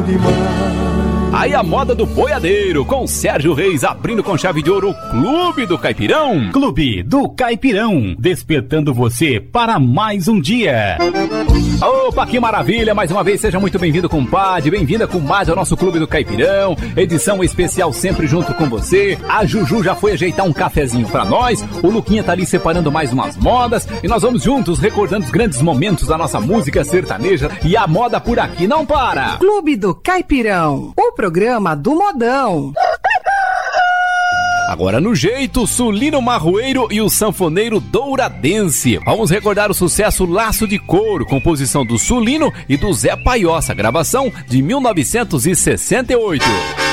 demais. Aí a moda do boiadeiro, com Sérgio Reis abrindo com chave de ouro o Clube do Caipirão. Clube do Caipirão, despertando você para mais um dia. Opa, que maravilha! Mais uma vez, seja muito bem-vindo, compadre, bem-vinda, comadre, ao nosso Clube do Caipirão. Edição especial sempre junto com você. A Juju já foi ajeitar um cafezinho pra nós, o Luquinha tá ali separando mais umas modas, e nós vamos juntos recordando os grandes momentos da nossa música sertaneja, e a moda por aqui não para. Clube do Caipirão, o programa do modão. Agora no jeito, Sulino Marroeiro e o sanfoneiro Douradense. Vamos recordar o sucesso Laço de Couro, composição do Sulino e do Zé Paiossa, gravação de 1968.